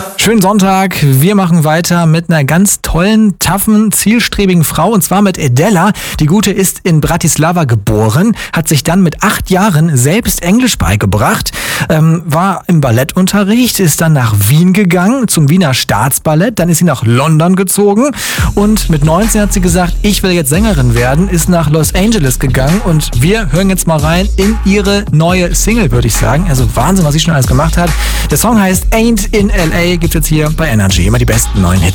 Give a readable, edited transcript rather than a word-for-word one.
Schönen Sonntag. Wir machen weiter mit einer ganz tollen, taffen, zielstrebigen Frau, und zwar mit Edella. Die Gute ist in Bratislava geboren, hat sich dann mit 8 Jahren selbst Englisch beigebracht, war im Ballettunterricht, ist dann nach Wien gegangen, zum Wiener Staatsballett, dann ist sie nach London gezogen und mit 19 hat sie gesagt, ich will jetzt Sängerin werden, ist nach Los Angeles gegangen, und wir hören jetzt mal rein in ihre neue Single, würde ich sagen. Also Wahnsinn, was sie schon alles gemacht hat. Der Song heißt Ain't in L.A., gibt's jetzt hier bei Energy. Immer die besten neuen Hits.